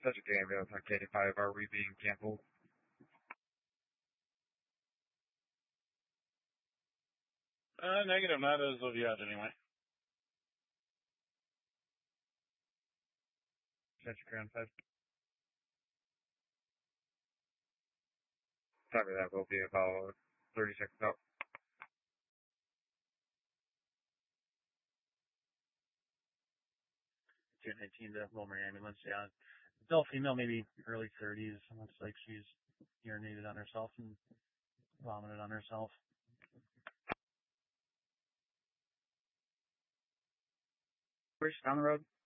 Such a damn ambulance on K5. Are we being canceled? Negative, not as of yet, anyway. Such a ground 5. Copy that will be about 30 seconds out. Tier 19 to Wilmer ambulance, yeah. Adult female, maybe early 30s. Looks like she's urinated on herself and vomited on herself. Where's down the road?